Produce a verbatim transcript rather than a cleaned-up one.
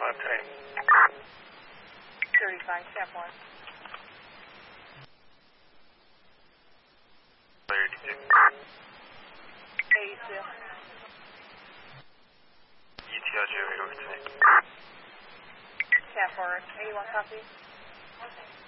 five ten. thirty-five, step one. eighty-two. eighty-two. E T L J, New York City. Cat forward, eighty-one copy.